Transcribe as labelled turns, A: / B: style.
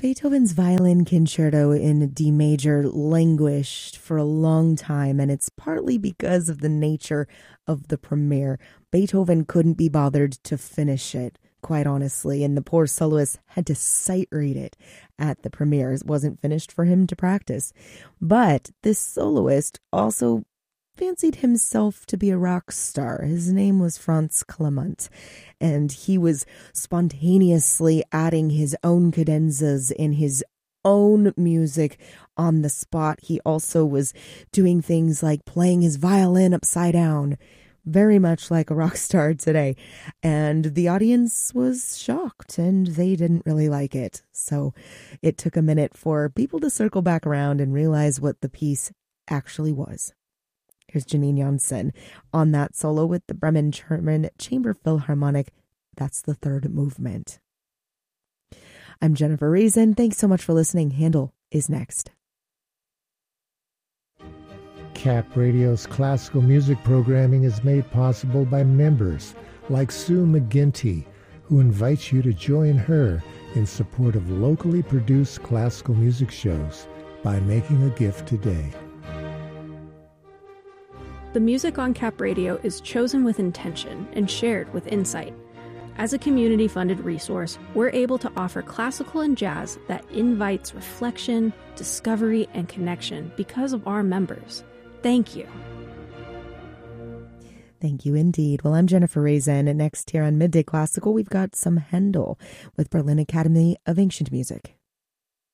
A: Beethoven's Violin Concerto in D major languished for a long time, and it's partly because of the nature of the premiere. Beethoven couldn't be bothered to finish it, quite honestly, and the poor soloist had to sight read it at the premiere. It wasn't finished for him to practice. But this soloist also fancied himself to be a rock star. His name was Franz Clement, and he was spontaneously adding his own cadenzas in his own music on the spot. He also was doing things like playing his violin upside down, very much like a rock star today. And the audience was shocked, and they didn't really like it. So it took a minute for people to circle back around and realize what the piece actually was. Here's Janine Janssen on that solo with the Bremen German Chamber Philharmonic. That's the third movement. I'm Jennifer Reason. Thanks so much for listening. Handel is next.
B: Cap Radio's classical music programming is made possible by members like Sue McGinty, who invites you to join her in support of locally produced classical music shows by making a gift today.
C: The music on Cap Radio is chosen with intention and shared with insight. As a community-funded resource, we're able to offer classical and jazz that invites reflection, discovery, and connection because of our members. Thank you.
A: Thank you indeed. Well, I'm Jennifer Reason, and next here on Midday Classical, we've got some Handel with Berlin Academy of Ancient Music.